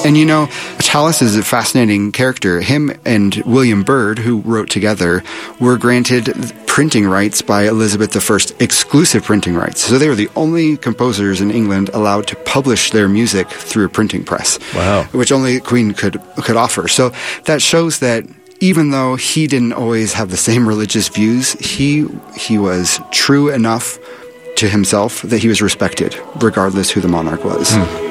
And Chalice is a fascinating character. Him and William Byrd, who wrote together, were granted printing rights by Elizabeth I, exclusive printing rights. So they were the only composers in England allowed to publish their music through a printing press. Wow. Which only the Queen could offer. So that shows that even though he didn't always have the same religious views, he was true enough to himself that he was respected, regardless who the monarch was.